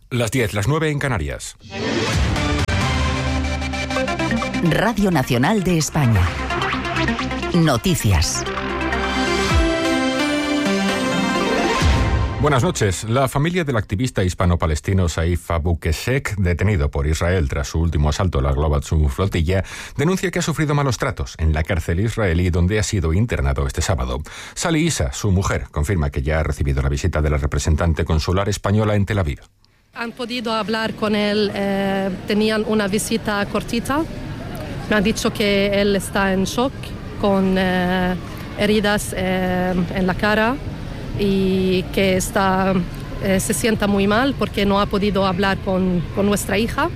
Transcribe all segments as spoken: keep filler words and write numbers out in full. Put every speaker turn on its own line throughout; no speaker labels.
Las diez, las nueve en Canarias.
Radio Nacional de España. Noticias.
Buenas noches. La familia del activista hispano-palestino Saif Abu Qeshek, detenido por Israel tras su último asalto a la Global Sun flotilla, denuncia que ha sufrido malos tratos en la cárcel israelí donde ha sido internado este sábado. Sally Issa, su mujer, confirma que ya ha recibido la visita de la representante consular española en Tel Aviv.
Han podido hablar con él, eh, tenían una visita cortita. Me han dicho que él está en shock, con eh, heridas eh, en la cara, y que está, eh, se sienta muy mal porque no ha podido hablar con, con nuestra hija.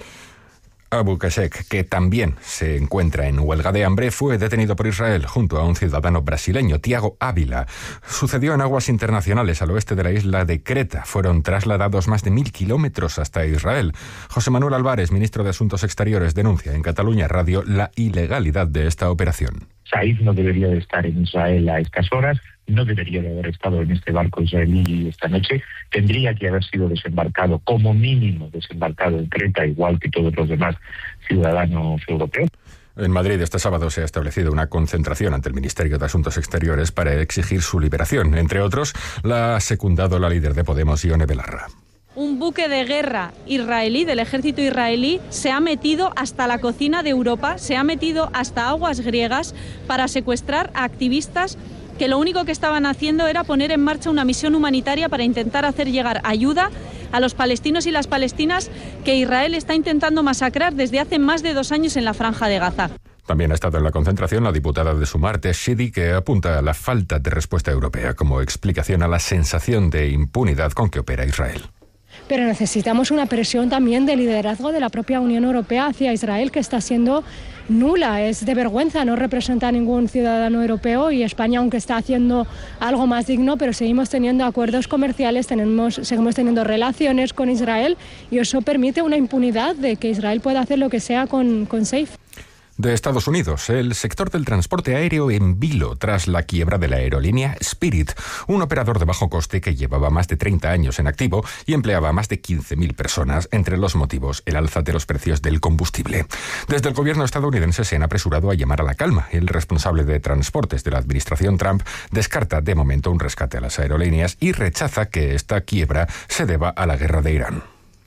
Abu Qeshek, que también se encuentra en huelga de hambre, fue detenido por Israel junto a un ciudadano brasileño, Tiago Ávila. Sucedió en aguas internacionales al oeste de la isla de Creta. Fueron trasladados más de mil kilómetros hasta Israel. José Manuel Álvarez, ministro de Asuntos Exteriores, denuncia en Cataluña Radio la ilegalidad de esta operación.
Saif no debería de estar en Israel a estas horas, no debería de haber estado en este barco israelí esta noche, tendría que haber sido desembarcado, como mínimo desembarcado en Creta, igual que todos los demás ciudadanos europeos.
En Madrid este sábado se ha establecido una concentración ante el Ministerio de Asuntos Exteriores para exigir su liberación. Entre otros, la ha secundado la líder de Podemos, Ione Belarra.
Un buque de guerra israelí, del ejército israelí, se ha metido hasta la cocina de Europa, se ha metido hasta aguas griegas para secuestrar a activistas que lo único que estaban haciendo era poner en marcha una misión humanitaria para intentar hacer llegar ayuda a los palestinos y las palestinas que Israel está intentando masacrar desde hace más de dos años en la Franja de Gaza.
También ha estado en la concentración la diputada de Sumar, Tess Shidi, que apunta a la falta de respuesta europea como explicación a la sensación de impunidad con que opera Israel.
Pero necesitamos una presión también de liderazgo de la propia Unión Europea hacia Israel, que está siendo nula, es de vergüenza, no representa a ningún ciudadano europeo, y España, aunque está haciendo algo más digno, pero seguimos teniendo acuerdos comerciales, tenemos, seguimos teniendo relaciones con Israel, y eso permite una impunidad de que Israel pueda hacer lo que sea con, con Saif.
De Estados Unidos, el sector del transporte aéreo en vilo tras la quiebra de la aerolínea Spirit, un operador de bajo coste que llevaba más de treinta años en activo y empleaba a más de quince mil personas, entre los motivos el alza de los precios del combustible. Desde el gobierno estadounidense se han apresurado a llamar a la calma. El responsable de transportes de la administración Trump descarta de momento un rescate a las aerolíneas y rechaza que esta quiebra se deba a la guerra de Irán.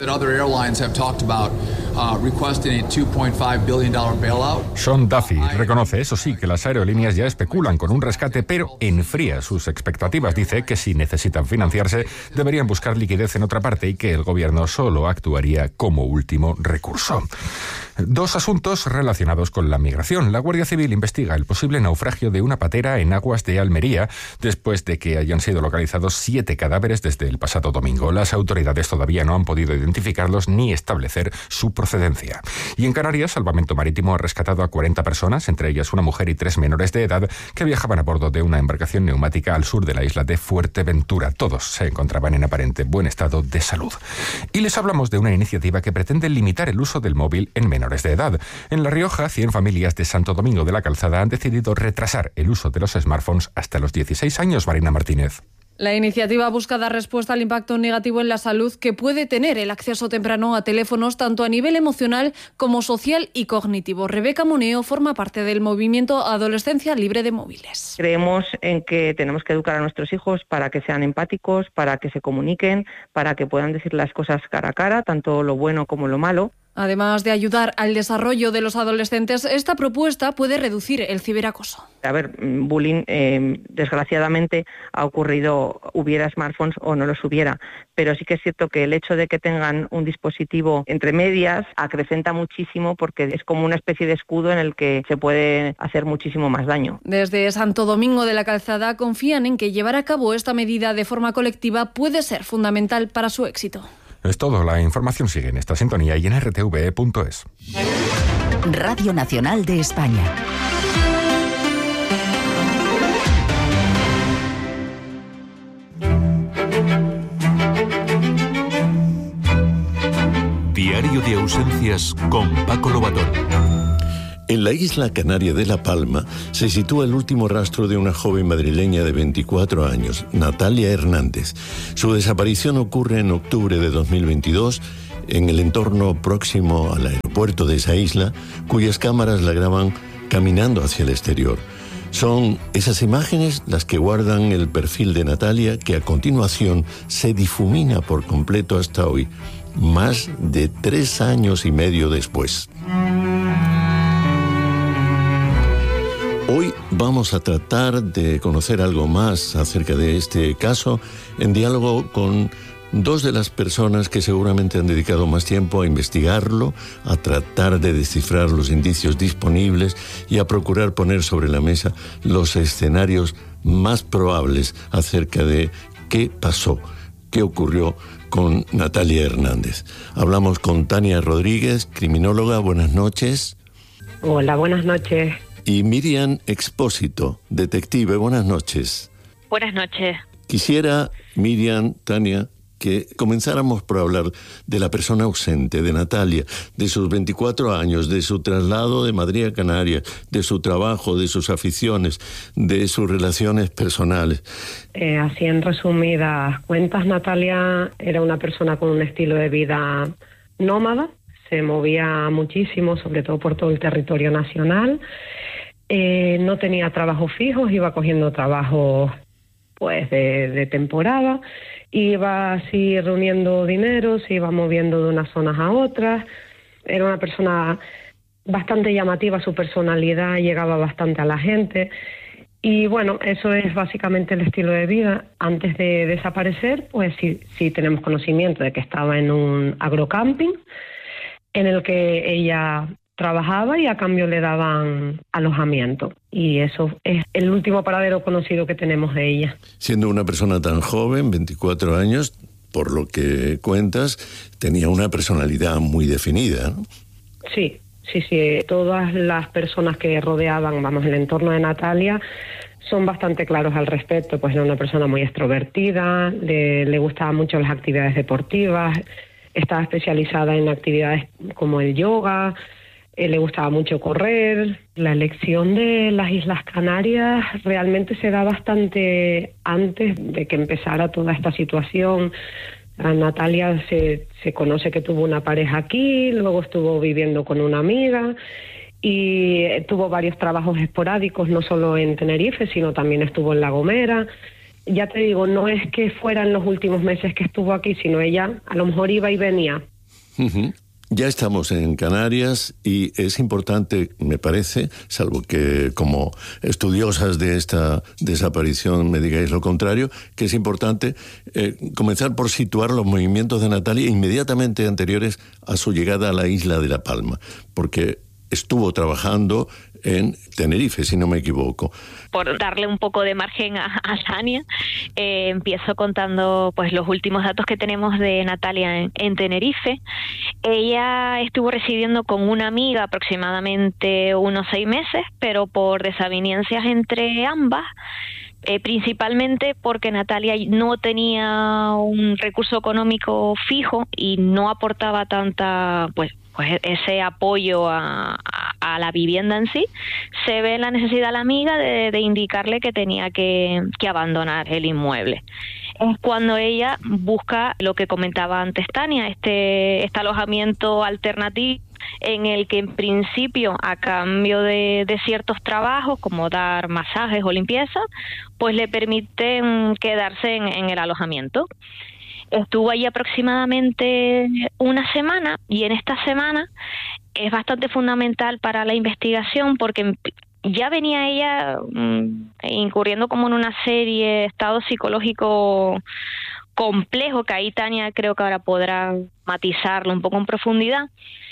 Sean Duffy reconoce, eso sí, que las aerolíneas ya especulan con un rescate, pero enfría sus expectativas. Dice que si necesitan financiarse, deberían buscar liquidez en otra parte y que el gobierno solo actuaría como último recurso. Dos asuntos relacionados con la migración. La Guardia Civil investiga el posible naufragio de una patera en aguas de Almería después de que hayan sido localizados siete cadáveres desde el pasado domingo. Las autoridades todavía no han podido identificarlos ni establecer su procedencia. Y en Canarias, Salvamento Marítimo ha rescatado a cuarenta personas, entre ellas una mujer y tres menores de edad, que viajaban a bordo de una embarcación neumática al sur de la isla de Fuerteventura. Todos se encontraban en aparente buen estado de salud. Y les hablamos de una iniciativa que pretende limitar el uso del móvil en menores de edad. En La Rioja, cien familias de Santo Domingo de la Calzada han decidido retrasar el uso de los smartphones hasta los dieciséis años. Marina Martínez.
La iniciativa busca dar respuesta al impacto negativo en la salud que puede tener el acceso temprano a teléfonos, tanto a nivel emocional como social y cognitivo. Rebeca Moneo forma parte del movimiento Adolescencia Libre de Móviles.
Creemos en que tenemos que educar a nuestros hijos para que sean empáticos, para que se comuniquen, para que puedan decir las cosas cara a cara, tanto lo bueno como lo malo.
Además de ayudar al desarrollo de los adolescentes, esta propuesta puede reducir el ciberacoso.
A ver, bullying eh, desgraciadamente ha ocurrido, hubiera smartphones o no los hubiera, pero sí que es cierto que el hecho de que tengan un dispositivo entre medias acrecenta muchísimo porque es como una especie de escudo en el que se puede hacer muchísimo más daño.
Desde Santo Domingo de la Calzada confían en que llevar a cabo esta medida de forma colectiva puede ser fundamental para su éxito.
Es todo. La información sigue en esta sintonía y en r t v e punto es.
Radio Nacional de España.
Diario de ausencias con Paco Lobatón. En la isla canaria de La Palma se sitúa el último rastro de una joven madrileña de veinticuatro años, Natalia Hernández. Su desaparición ocurre en octubre de dos mil veintidós en el entorno próximo al aeropuerto de esa isla, cuyas cámaras la graban caminando hacia el exterior. Son esas imágenes las que guardan el perfil de Natalia, que a continuación se difumina por completo hasta hoy, más de tres años y medio después. Hoy vamos a tratar de conocer algo más acerca de este caso en diálogo con dos de las personas que seguramente han dedicado más tiempo a investigarlo, a tratar de descifrar los indicios disponibles y a procurar poner sobre la mesa los escenarios más probables acerca de qué pasó, qué ocurrió con Natalia Hernández. Hablamos con Tania Rodríguez, criminóloga. Buenas noches.
Hola, buenas noches.
Y Miriam Expósito, detective. Buenas noches.
Buenas noches.
Quisiera, Miriam, Tania, que comenzáramos por hablar de la persona ausente, de Natalia, de sus veinticuatro años, de su traslado de Madrid a Canarias, de su trabajo, de sus aficiones, de sus relaciones personales.
Eh, así en resumidas cuentas, Natalia era una persona con un estilo de vida nómada, se movía muchísimo, sobre todo por todo el territorio nacional. Eh, no tenía trabajos fijos, iba cogiendo trabajos pues de, de temporada, iba así reuniendo dinero, se iba moviendo de unas zonas a otras. Era una persona bastante llamativa, su personalidad llegaba bastante a la gente y bueno, eso es básicamente el estilo de vida. Antes de desaparecer, pues sí, sí tenemos conocimiento de que estaba en un agrocamping en el que ella trabajaba y a cambio le daban alojamiento. Y eso es el último paradero conocido que tenemos de ella.
Siendo una persona tan joven, veinticuatro años, por lo que cuentas, tenía una personalidad muy definida, ¿no?
Sí, sí, sí. Todas las personas que rodeaban, vamos, el entorno de Natalia son bastante claros al respecto. Pues era una persona muy extrovertida, le, le gustaban mucho las actividades deportivas, estaba especializada en actividades como el yoga. Eh, le gustaba mucho correr. La elección de las Islas Canarias realmente se da bastante antes de que empezara toda esta situación. A Natalia se, se conoce que tuvo una pareja aquí, luego estuvo viviendo con una amiga y tuvo varios trabajos esporádicos, no solo en Tenerife, sino también estuvo en La Gomera. Ya te digo, no es que fueran los últimos meses que estuvo aquí, sino ella a lo mejor iba y venía.
Uh-huh. Ya estamos en Canarias y es importante, me parece, salvo que como estudiosas de esta desaparición me digáis lo contrario, que es importante eh, comenzar por situar los movimientos de Natalia inmediatamente anteriores a su llegada a la isla de La Palma, porque estuvo trabajando en Tenerife, si no me equivoco.
Por darle un poco de margen a, a Tania, eh, empiezo contando pues los últimos datos que tenemos de Natalia en, en Tenerife. Ella estuvo residiendo con una amiga aproximadamente unos seis meses, pero por desavenencias entre ambas, eh, principalmente porque Natalia no tenía un recurso económico fijo y no aportaba tanta, pues, pues ese apoyo a, a, a la vivienda en sí, se ve la necesidad de la amiga de, de indicarle que tenía que, que abandonar el inmueble. Es cuando ella busca lo que comentaba antes Tania, este, este alojamiento alternativo en el que en principio a cambio de, de ciertos trabajos como dar masajes o limpieza, pues le permiten quedarse en, en el alojamiento. Estuvo allí aproximadamente una semana y en esta semana es bastante fundamental para la investigación porque ya venía ella mmm, incurriendo como en una serie de estado psicológico complejo, que ahí Tania creo que ahora podrá matizarlo un poco en profundidad,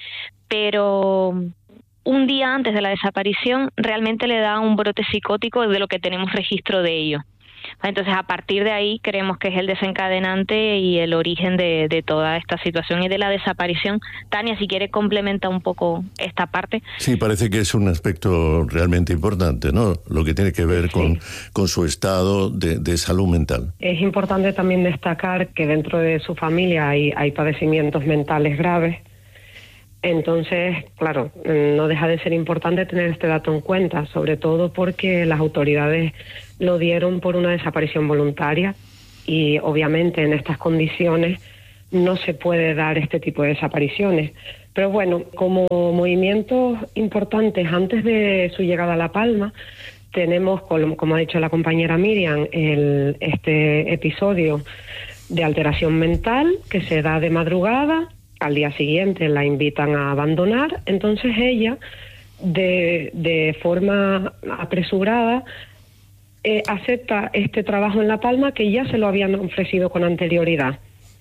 pero un día antes de la desaparición realmente le da un brote psicótico de lo que tenemos registro de ello. Entonces, a partir de ahí, creemos que es el desencadenante y el origen de, de toda esta situación y de la desaparición. Tania, si quiere, complementa un poco esta parte.
Sí, parece que es un aspecto realmente importante, ¿no? Lo que tiene que ver sí. con, con su estado de, de salud mental.
Es importante también destacar que dentro de su familia hay, hay padecimientos mentales graves Entonces, claro, no deja de ser importante tener este dato en cuenta, sobre todo porque las autoridades lo dieron por una desaparición voluntaria y obviamente en estas condiciones no se puede dar este tipo de desapariciones. Pero bueno, como movimientos importantes antes de su llegada a La Palma, tenemos, como ha dicho la compañera Miriam, el, este episodio de alteración mental que se da de madrugada. Al día siguiente la invitan a abandonar, entonces ella, de, de forma apresurada, eh, acepta este trabajo en La Palma que ya se lo habían ofrecido con anterioridad.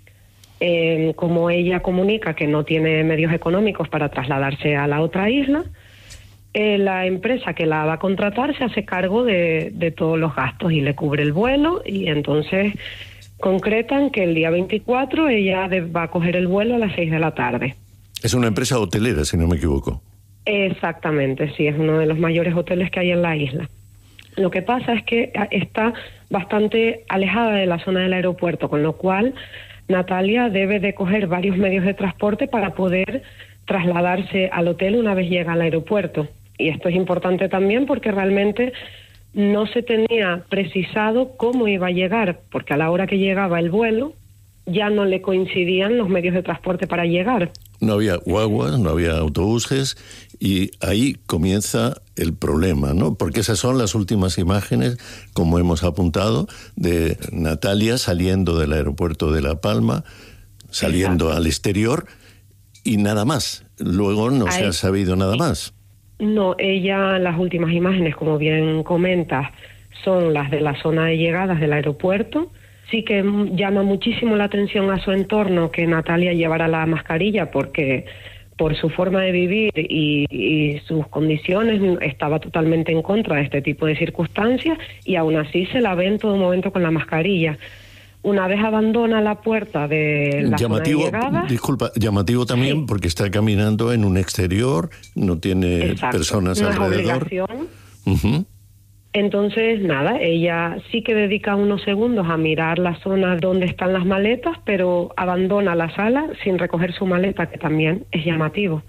Eh, como ella comunica que no tiene medios económicos para trasladarse a la otra isla, eh, la empresa que la va a contratar se hace cargo de, de todos los gastos y le cubre el vuelo, y entonces concretan que el día veinticuatro ella va a coger el vuelo a las seis de la tarde.
Es una empresa hotelera, si no me equivoco.
Exactamente, sí, es uno de los mayores hoteles que hay en la isla. Lo que pasa es que está bastante alejada de la zona del aeropuerto, con lo cual Natalia debe de coger varios medios de transporte para poder trasladarse al hotel una vez llega al aeropuerto. Y esto es importante también porque realmente no se tenía precisado cómo iba a llegar, porque a la hora que llegaba el vuelo ya no le coincidían los medios de transporte para llegar.
No había guaguas, no había autobuses, y ahí comienza el problema, ¿no? Porque esas son las últimas imágenes, como hemos apuntado, de Natalia saliendo del aeropuerto de La Palma, saliendo Exacto. al exterior, y nada más. Luego no ahí se ha sabido nada más.
No, ella, las últimas imágenes, como bien comentas, son las de la zona de llegadas del aeropuerto. Sí que llama muchísimo la atención a su entorno que Natalia llevara la mascarilla, porque por su forma de vivir y, y sus condiciones estaba totalmente en contra de este tipo de circunstancias, y aún así se la ve en todo momento con la mascarilla. Una vez abandona la puerta de la
llamativo,
zona de llegada...
Disculpa, llamativo también sí. porque está caminando en un exterior, no tiene Exacto. personas
no
alrededor.
Es obligación.
Uh-huh.
Entonces, nada, ella sí que dedica unos segundos a mirar la zona donde están las maletas, pero abandona la sala sin recoger su maleta, que también es llamativo.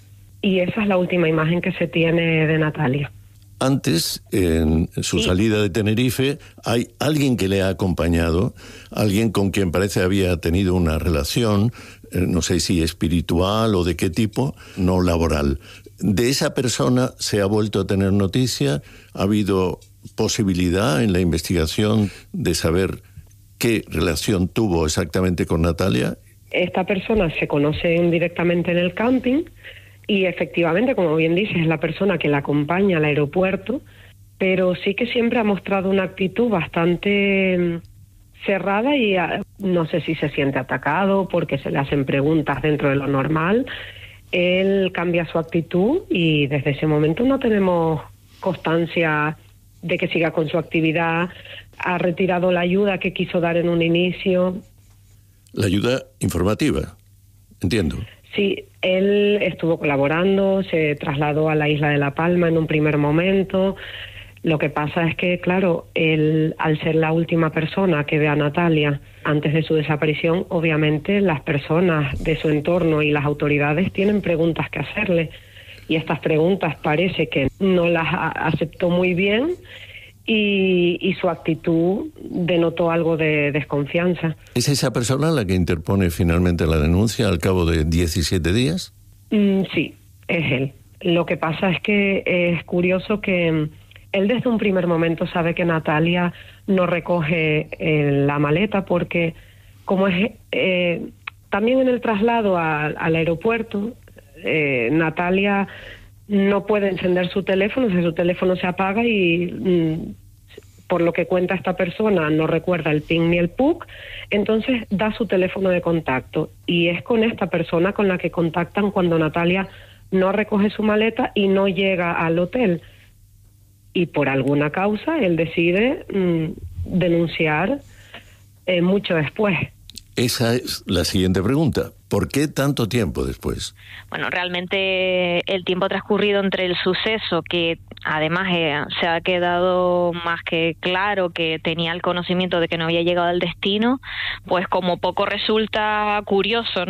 Y esa es la última imagen que se tiene de Natalia.
Antes, en su sí. salida de Tenerife, hay alguien que le ha acompañado, alguien con quien parece había tenido una relación, eh, no sé si espiritual o de qué tipo, no laboral. ¿De esa persona se ha vuelto a tener noticia? ¿Ha habido posibilidad en la investigación de saber qué relación tuvo exactamente con Natalia?
Esta persona se conoce directamente en el camping y efectivamente, como bien dices, es la persona que la acompaña al aeropuerto, pero sí que siempre ha mostrado una actitud bastante cerrada y no sé si se siente atacado porque se le hacen preguntas dentro de lo normal. Él cambia su actitud y desde ese momento no tenemos constancia de que siga con su actividad. Ha retirado la ayuda que quiso dar en un inicio.
La ayuda informativa, entiendo.
Sí, él estuvo colaborando, se trasladó a la isla de La Palma en un primer momento. Lo que pasa es que, claro, él, al ser la última persona que ve a Natalia antes de su desaparición, obviamente las personas de su entorno y las autoridades tienen preguntas que hacerle. Y estas preguntas parece que no las aceptó muy bien y, y su actitud denotó algo de desconfianza.
¿Es esa persona la que interpone finalmente la denuncia al cabo de diecisiete días?
Mm, sí, es él. Lo que pasa es que es curioso que él desde un primer momento sabe que Natalia no recoge eh, la maleta porque como es eh, también en el traslado a, al aeropuerto, eh, Natalia no puede encender su teléfono, o sea, su teléfono se apaga y mm, por lo que cuenta esta persona no recuerda el PIN ni el P U C, entonces da su teléfono de contacto y es con esta persona con la que contactan cuando Natalia no recoge su maleta y no llega al hotel. Y por alguna causa él decide mmm, denunciar eh, mucho después.
Esa es la siguiente pregunta. ¿Por qué tanto tiempo después?
Bueno, realmente el tiempo transcurrido entre el suceso, que además eh, se ha quedado más que claro que tenía el conocimiento de que no había llegado al destino, pues como poco resulta curioso, ¿no?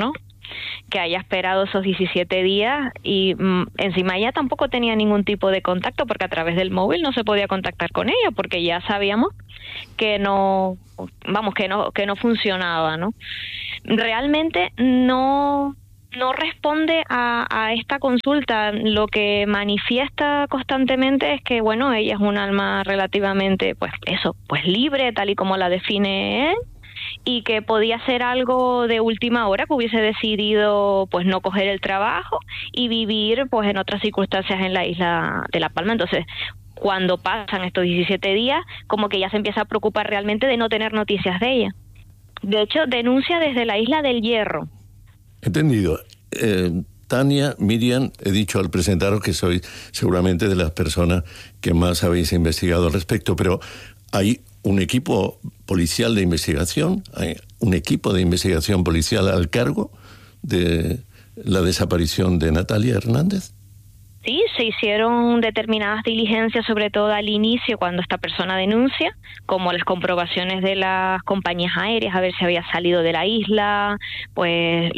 que haya esperado esos diecisiete días y mm, encima ella tampoco tenía ningún tipo de contacto porque a través del móvil no se podía contactar con ella porque ya sabíamos que no, vamos, que no, que no funcionaba, ¿no? Realmente no... no responde a, a esta consulta. Lo que manifiesta constantemente es que, bueno, ella es un alma relativamente, pues eso, pues libre, tal y como la define él, y que podía hacer algo de última hora, que hubiese decidido, pues, no coger el trabajo y vivir, pues, en otras circunstancias en la isla de La Palma. Entonces, cuando pasan estos diecisiete días, como que ya se empieza a preocupar realmente de no tener noticias de ella. De hecho, denuncia desde la isla del Hierro.
Entendido. Eh, Tania, Miriam, he dicho al presentaros que sois seguramente de las personas que más habéis investigado al respecto, pero hay un equipo policial de investigación, hay un equipo de investigación policial al cargo de la desaparición de Natalia Hernández.
Sí, se hicieron determinadas diligencias, sobre todo al inicio, cuando esta persona denuncia, como las comprobaciones de las compañías aéreas, a ver si había salido de la isla, pues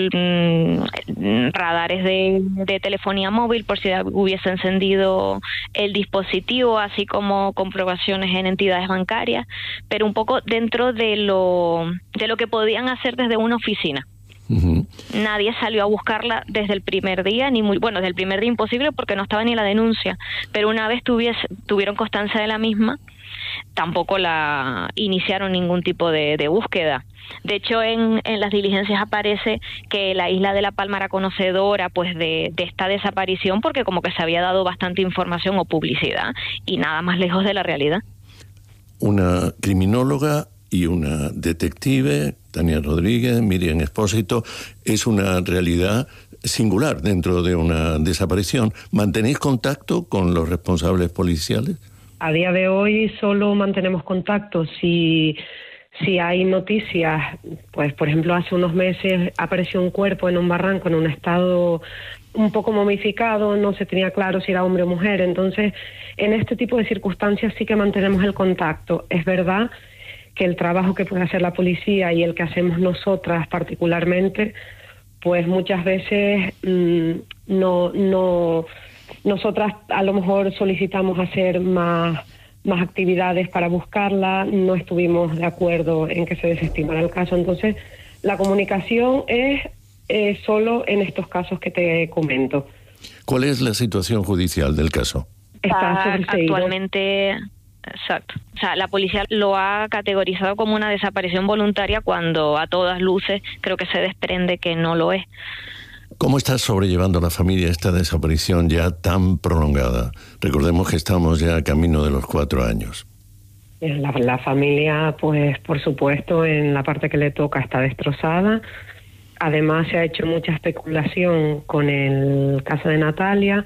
radares de, de telefonía móvil por si hubiese encendido el dispositivo, así como comprobaciones en entidades bancarias, pero un poco dentro de lo, de lo que podían hacer desde una oficina. Uh-huh. Nadie salió a buscarla desde el primer día, ni muy bueno, desde el primer día imposible porque no estaba ni la denuncia, pero una vez tuvies, tuvieron constancia de la misma, tampoco la iniciaron ningún tipo de, de búsqueda. De hecho, en, en las diligencias aparece que la isla de La Palma era conocedora pues de, de esta desaparición porque como que se había dado bastante información o publicidad y nada más lejos de la realidad.
Una criminóloga y una detective, Tania Rodríguez, Miriam Expósito, es una realidad singular dentro de una desaparición. ¿Mantenéis contacto con los responsables policiales?
A día de hoy solo mantenemos contacto si, si hay noticias. Pues, por ejemplo, hace unos meses apareció un cuerpo en un barranco en un estado un poco momificado, no se tenía claro si era hombre o mujer. Entonces, en este tipo de circunstancias sí que mantenemos el contacto. Es verdad que el trabajo que puede hacer la policía y el que hacemos nosotras particularmente, pues muchas veces mmm, no, no, nosotras a lo mejor solicitamos hacer más, más actividades para buscarla, no estuvimos de acuerdo en que se desestimara el caso, entonces la comunicación es eh, solo en estos casos que te comento.
¿Cuál es la situación judicial del caso?
Está actualmente... Exacto. O sea, la policía lo ha categorizado como una desaparición voluntaria cuando a todas luces creo que se desprende que no lo es.
¿Cómo está sobrellevando la familia esta desaparición ya tan prolongada? Recordemos que estamos ya a camino de los cuatro años.
La, la familia, pues por supuesto, en la parte que le toca está destrozada. Además se ha hecho mucha especulación con el caso de Natalia.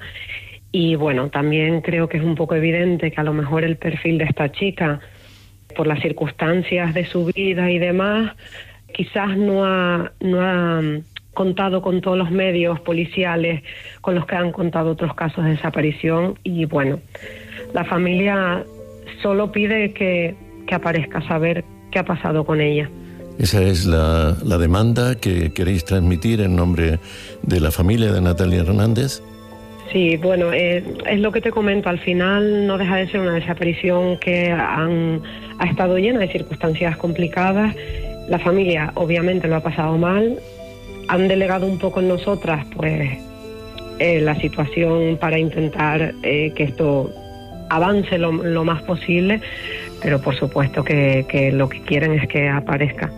Y bueno, también creo que es un poco evidente que a lo mejor el perfil de esta chica, por las circunstancias de su vida y demás, quizás no ha, no ha contado con todos los medios policiales con los que han contado otros casos de desaparición. Y bueno, la familia solo pide que, que aparezca, saber qué ha pasado con ella.
Esa es la, la demanda que queréis transmitir en nombre de la familia de Natalia Hernández.
Sí, bueno, eh, es lo que te comento, al final no deja de ser una desaparición que han, ha estado llena de circunstancias complicadas. La familia obviamente lo ha pasado mal, han delegado un poco en nosotras pues eh, la situación para intentar eh, que esto avance lo, lo más posible, pero por supuesto que, que lo que quieren es que aparezca.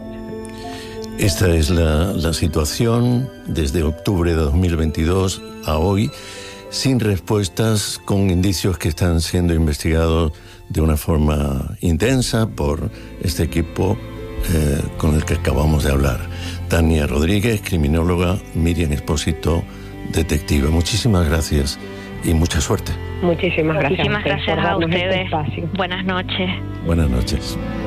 Esta es la, la situación desde octubre de dos mil veintidós a hoy, sin respuestas, con indicios que están siendo investigados de una forma intensa por este equipo eh, con el que acabamos de hablar. Tania Rodríguez, criminóloga, Miriam Expósito, detective. Muchísimas gracias y mucha suerte.
Muchísimas gracias.
Muchísimas gracias a ustedes. Buenas noches.
Buenas noches.